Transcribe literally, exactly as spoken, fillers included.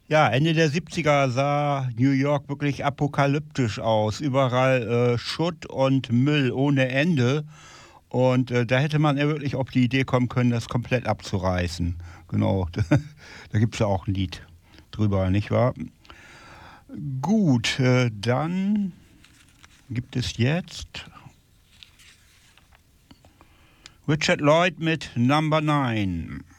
Ja, Ende der siebziger sah New York wirklich apokalyptisch aus. Überall äh, Schutt und Müll ohne Ende. Und äh, da hätte man ja wirklich auf die Idee kommen können, das komplett abzureißen. Genau, da gibt es ja auch ein Lied drüber, nicht wahr? Gut, äh, dann gibt es jetzt Richard Lloyd mit Number Nine.